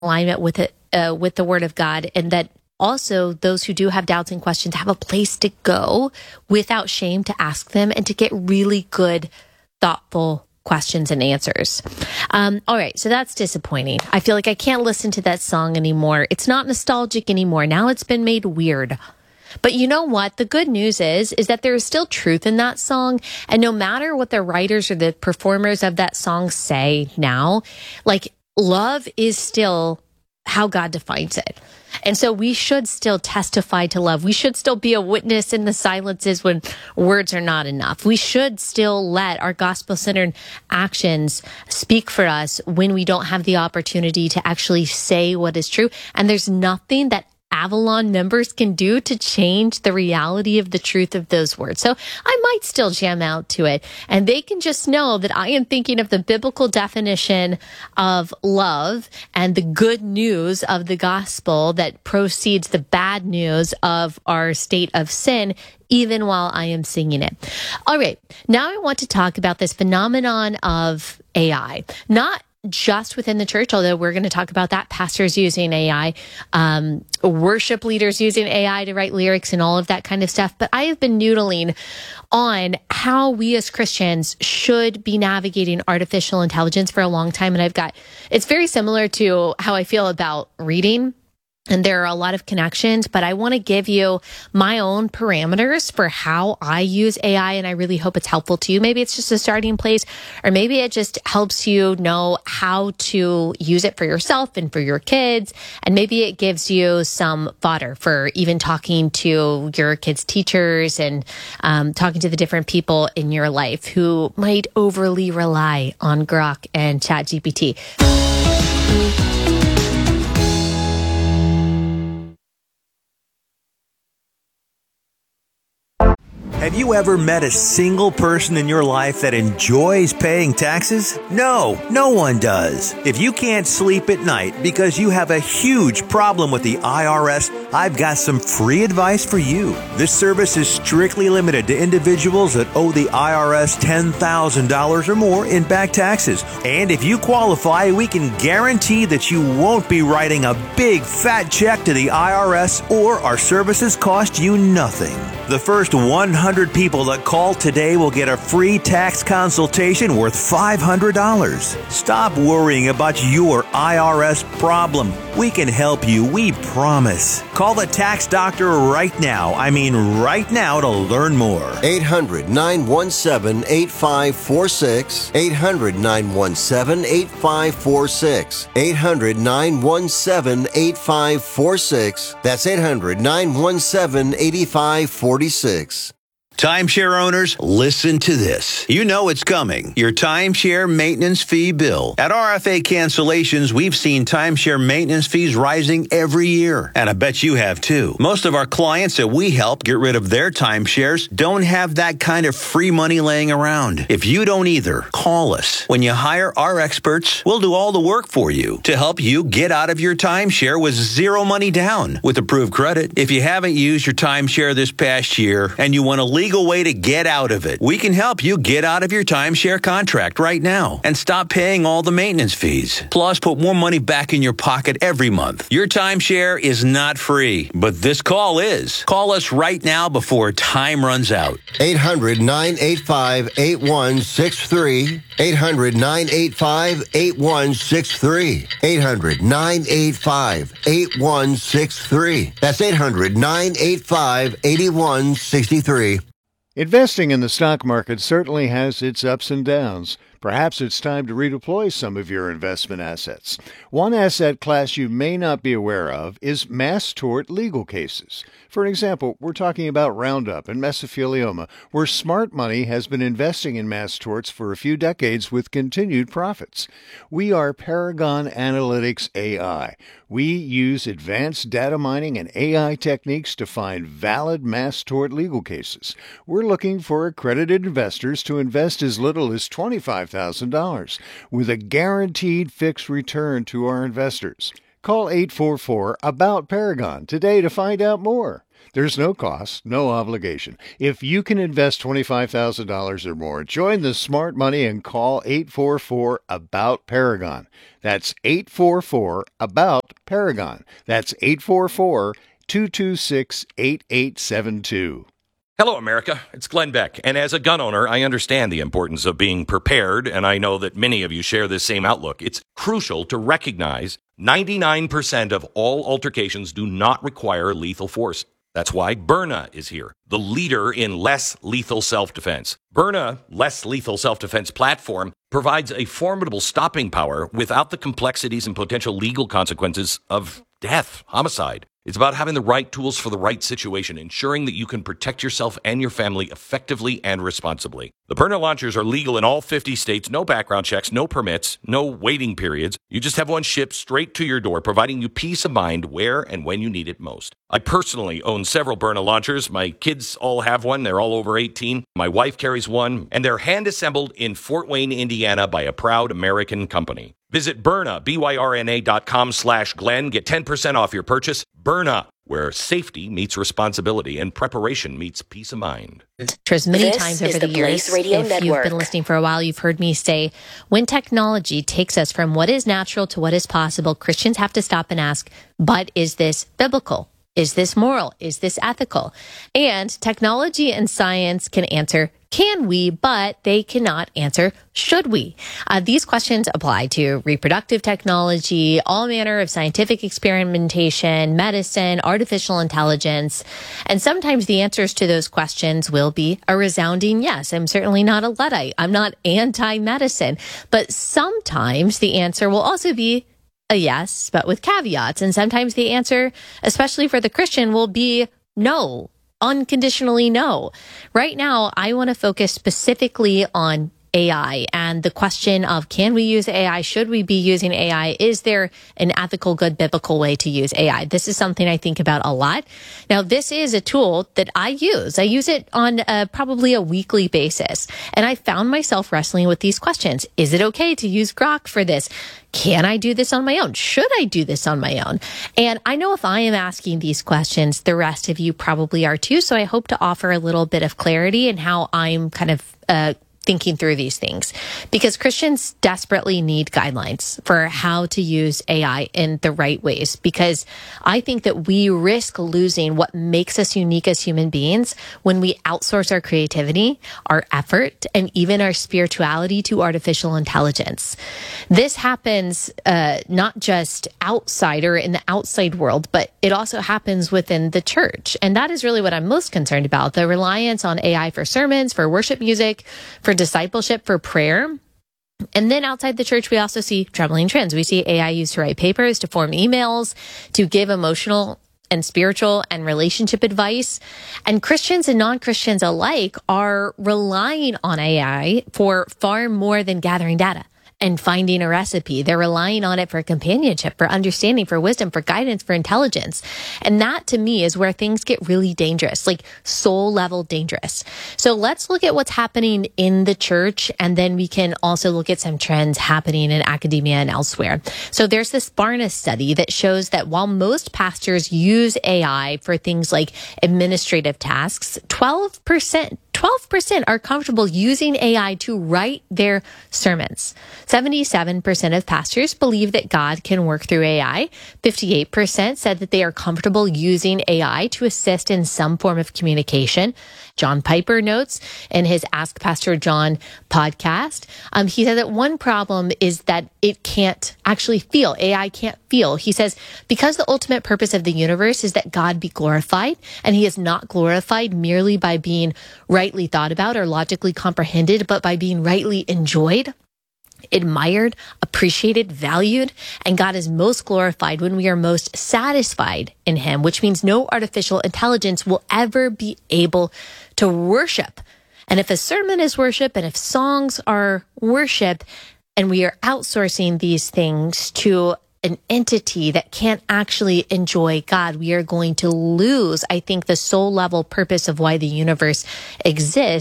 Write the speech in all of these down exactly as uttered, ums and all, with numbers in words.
alignment with it, uh, with the Word of God, and that also those who do have doubts and questions have a place to go without shame to ask them and to get really good, thoughtful questions and answers. Um, all right, so that's disappointing. I feel like I can't listen to that song anymore. It's not nostalgic anymore. Now it's been made weird. But you know what? The good news is, is that there is still truth in that song. And no matter what the writers or the performers of that song say now, like, love is still how God defines it. And so we should still testify to love. We should still be a witness in the silences when words are not enough. We should still let our gospel-centered actions speak for us when we don't have the opportunity to actually say what is true. And there's nothing that Avalon members can do to change the reality of the truth of those words. So I might still jam out to it. And they can just know that I am thinking of the biblical definition of love and the good news of the gospel that precedes the bad news of our state of sin, even while I am singing it. All right. Now I want to talk about this phenomenon of A I. Not just within the church, although we're going to talk about that, pastors using A I, um, worship leaders using A I to write lyrics and all of that kind of stuff. But I have been noodling on how we as Christians should be navigating artificial intelligence for a long time. And I've got, it's very similar to how I feel about reading. And there are a lot of connections, but I want to give you my own parameters for how I use A I, and I really hope it's helpful to you. Maybe it's just a starting place, or maybe it just helps you know how to use it for yourself and for your kids, and maybe it gives you some fodder for even talking to your kids' teachers and um, talking to the different people in your life who might overly rely on Grok and ChatGPT. Have you ever met a single person in your life that enjoys paying taxes? No, no one does. If you can't sleep at night because you have a huge problem with the I R S, I've got some free advice for you. This service is strictly limited to individuals that owe the I R S ten thousand dollars or more in back taxes. And if you qualify, we can guarantee that you won't be writing a big fat check to the I R S, or our services cost you nothing. The first one hundred people that call today will get a free tax consultation worth five hundred dollars. Stop worrying about your I R S problem. We can help you, we promise. Call the tax doctor right now. I mean right now to learn more. eight hundred, nine one seven, eight five four six. eight hundred, nine one seven, eight five four six. eight hundred, nine one seven, eight five four six. That's eight hundred, nine one seven, eight five four six. Timeshare owners, listen to this. You know it's coming. Your timeshare maintenance fee bill. At R F A Cancellations, we've seen timeshare maintenance fees rising every year. And I bet you have too. Most of our clients that we help get rid of their timeshares don't have that kind of free money laying around. If you don't either, call us. When you hire our experts, we'll do all the work for you to help you get out of your timeshare with zero money down with approved credit. If you haven't used your timeshare this past year and you want to legal way to get out of it, we can help you get out of your timeshare contract right now and stop paying all the maintenance fees. Plus, put more money back in your pocket every month. Your timeshare is not free, but this call is. Call us right now before time runs out. eight hundred, nine eight five, eight one six three. eight hundred, nine eight five, eight one six three. eight hundred, nine eight five, eight one six three. That's eight hundred, nine eight five, eight one six three. Investing in the stock market certainly has its ups and downs. Perhaps it's time to redeploy some of your investment assets. One asset class you may not be aware of is mass tort legal cases. For example, we're talking about Roundup and mesothelioma, where smart money has been investing in mass torts for a few decades with continued profits. We are Paragon Analytics A I. We use advanced data mining and A I techniques to find valid mass tort legal cases. We're looking for accredited investors to invest as little as twenty-five thousand dollars with a guaranteed fixed return to our investors. Call eight four four, A B O U T, Paragon today to find out more. There's no cost, no obligation. If you can invest twenty-five thousand dollars or more, join the smart money and call eight four four, A B O U T, Paragon. That's eight four four, A B O U T, Paragon. That's eight four four, two two six, eight eight seven two. Hello, America. It's Glenn Beck. And as a gun owner, I understand the importance of being prepared, and I know that many of you share this same outlook. It's crucial to recognize ninety-nine percent of all altercations do not require lethal force. That's why Byrna is here, the leader in less lethal self-defense. Byrna, less lethal self-defense platform, provides a formidable stopping power without the complexities and potential legal consequences of death, homicide. It's about having the right tools for the right situation, ensuring that you can protect yourself and your family effectively and responsibly. The Byrna launchers are legal in all fifty states, no background checks, no permits, no waiting periods. You just have one shipped straight to your door, providing you peace of mind where and when you need it most. I personally own several Byrna launchers. My kids all have one. They're all over eighteen. My wife carries one, and they're hand-assembled in Fort Wayne, Indiana by a proud American company. Visit Byrna, B Y R N A dot com slash Glenn. Get ten percent off your purchase. Byrna, where safety meets responsibility and preparation meets peace of mind. Many This times is over the the years, Blaze Radio if Network. you've been listening for a while, you've heard me say, when technology takes us from what is natural to what is possible, Christians have to stop and ask, but is this biblical? Is this moral? Is this ethical? And technology and science can answer, can we, but they cannot answer, should we? Uh, these questions apply to reproductive technology, all manner of scientific experimentation, medicine, artificial intelligence. And sometimes the answers to those questions will be a resounding yes. I'm certainly not a Luddite. I'm not anti-medicine. But sometimes the answer will also be a yes, but with caveats. And sometimes the answer, especially for the Christian, will be no, unconditionally no. Right now, I want to focus specifically on A I and the question of, can we use A I? Should we be using A I? Is there an ethical, good, biblical way to use A I? This is something I think about a lot. Now, this is a tool that I use. I use it on a, probably a weekly basis. And I found myself wrestling with these questions. Is it okay to use Grok for this? Can I do this on my own? Should I do this on my own? And I know if I am asking these questions, the rest of you probably are too. So I hope to offer a little bit of clarity in how I'm kind of uh, thinking through these things, because Christians desperately need guidelines for how to use A I in the right ways, because I think that we risk losing what makes us unique as human beings when we outsource our creativity, our effort, and even our spirituality to artificial intelligence. This happens uh, not just outside or in the outside world, but it also happens within the church. And that is really what I'm most concerned about, the reliance on A I for sermons, for worship music, for discipleship, for prayer. And then outside the church, we also see troubling trends. We see A I used to write papers, to form emails, to give emotional and spiritual and relationship advice. And Christians and non-Christians alike are relying on A I for far more than gathering data and finding a recipe. They're relying on it for companionship, for understanding, for wisdom, for guidance, for intelligence. And that to me is where things get really dangerous, like soul level dangerous. So let's look at what's happening in the church, and then we can also look at some trends happening in academia and elsewhere. So there's this Barna study that shows that while most pastors use A I for things like administrative tasks, twelve percent twelve percent are comfortable using A I to write their sermons. seventy-seven percent of pastors believe that God can work through A I. fifty-eight percent said that they are comfortable using A I to assist in some form of communication. John Piper notes in his Ask Pastor John podcast, um, he said that one problem is that it can't actually feel. A I can't feel. He says, because the ultimate purpose of the universe is that God be glorified, and he is not glorified merely by being rightly thought about or logically comprehended, but by being rightly enjoyed, admired, appreciated, valued, and God is most glorified when we are most satisfied in him, which means no artificial intelligence will ever be able to worship. And if a sermon is worship, and if songs are worship, and we are outsourcing these things to an entity that can't actually enjoy God, we are going to lose, I think, the soul level purpose of why the universe exists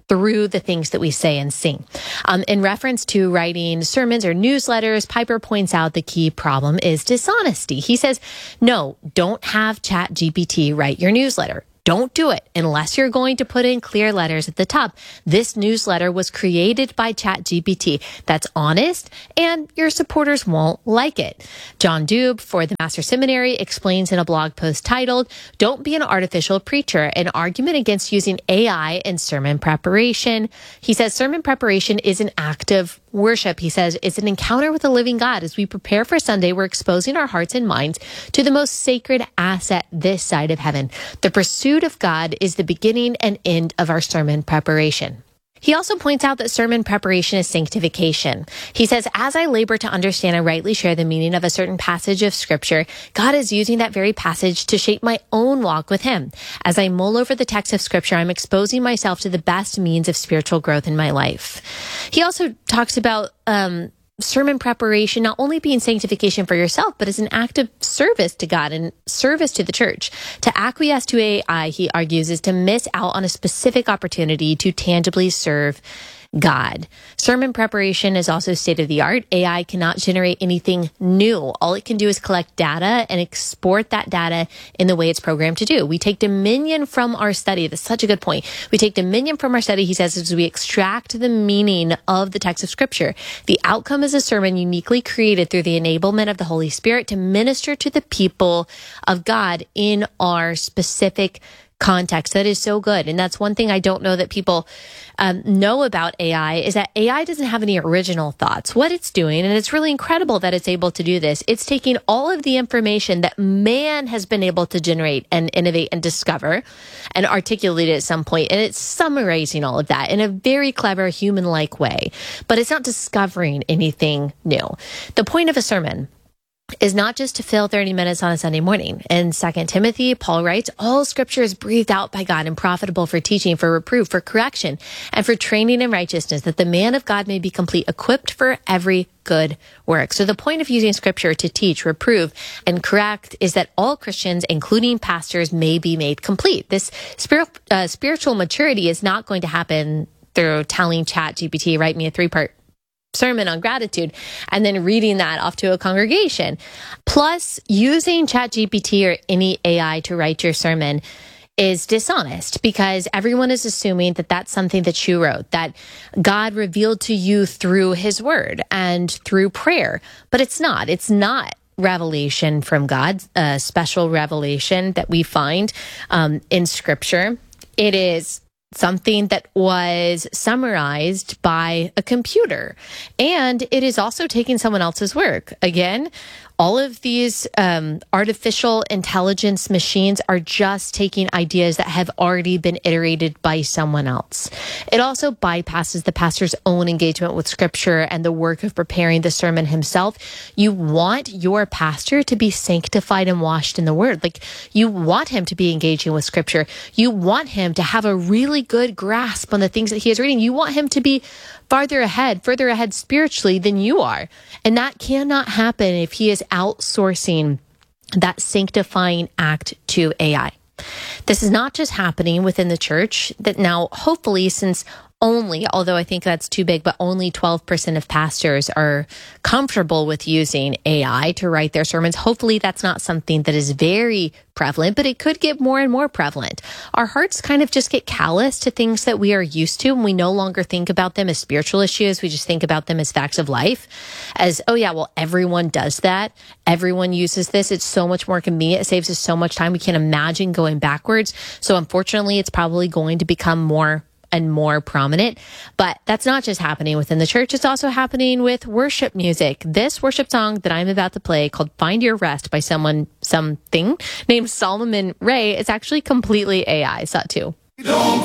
through the things that we say and sing. Um, in reference to writing sermons or newsletters, Piper points out the key problem is dishonesty. He says, no, don't have ChatGPT write your newsletter. Don't do it unless you're going to put in clear letters at the top. This newsletter was created by ChatGPT. That's honest, and your supporters won't like it. John Dube for the Master Seminary explains in a blog post titled, "Don't be an artificial preacher, an argument against using A I in sermon preparation." He says sermon preparation is an act of worship. He says it's an encounter with the living God. As we prepare for Sunday, we're exposing our hearts and minds to the most sacred asset this side of heaven. The pursuit of God is the beginning and end of our sermon preparation. He also points out that sermon preparation is sanctification. He says, as I labor to understand and rightly share the meaning of a certain passage of Scripture, God is using that very passage to shape my own walk with Him. As I mull over the text of Scripture, I'm exposing myself to the best means of spiritual growth in my life. He also talks about um sermon preparation not only being sanctification for yourself, but as an act of service to God and service to the church. To acquiesce to A I, he argues, is to miss out on a specific opportunity to tangibly serve God. Sermon preparation is also state of the art. A I cannot generate anything new. All it can do is collect data and export that data in the way it's programmed to do. We take dominion from our study. That's such a good point. We take dominion from our study, he says, as we extract the meaning of the text of Scripture. The outcome is a sermon uniquely created through the enablement of the Holy Spirit to minister to the people of God in our specific context. That is so good. And that's one thing I don't know that people um, know about A I is that A I doesn't have any original thoughts. What it's doing, and it's really incredible that it's able to do this, it's taking all of the information that man has been able to generate and innovate and discover and articulate at some point, and it's summarizing all of that in a very clever human-like way. But it's not discovering anything new. The point of a sermon is not just to fill thirty minutes on a Sunday morning. In Second Timothy, Paul writes, all Scripture is breathed out by God and profitable for teaching, for reproof, for correction, and for training in righteousness, that the man of God may be complete, equipped for every good work. So the point of using Scripture to teach, reprove, and correct is that all Christians, including pastors, may be made complete. This spirit, uh, spiritual maturity is not going to happen through telling ChatGPT, write me a three-part sermon on gratitude and then reading that off to a congregation. Plus, using ChatGPT or any A I to write your sermon is dishonest because everyone is assuming that that's something that you wrote, that God revealed to you through His Word and through prayer. But it's not. It's not revelation from God, a special revelation that we find um, in Scripture. It is something that was summarized by a computer. And it is also taking someone else's work. Again, all of these um, artificial intelligence machines are just taking ideas that have already been iterated by someone else. It also bypasses the pastor's own engagement with Scripture and the work of preparing the sermon himself. You want your pastor to be sanctified and washed in the Word. Like, you want him to be engaging with Scripture. You want him to have a really good grasp on the things that he is reading. You want him to be farther ahead, further ahead spiritually than you are. And that cannot happen if he is outsourcing that sanctifying act to A I. This is not just happening within the church, that now, hopefully, since only, although I think that's too big, but only twelve percent of pastors are comfortable with using A I to write their sermons. Hopefully that's not something that is very prevalent, but it could get more and more prevalent. Our hearts kind of just get callous to things that we are used to, and we no longer think about them as spiritual issues. We just think about them as facts of life, as, oh yeah, well, everyone does that. Everyone uses this. It's so much more convenient. It saves us so much time. We can't imagine going backwards. So unfortunately, it's probably going to become more and more prominent. But that's not just happening within the church. It's also happening with worship music. This worship song that I'm about to play, called Find Your Rest by someone, something named Solomon Ray, is actually completely A I. Saw it too. Don't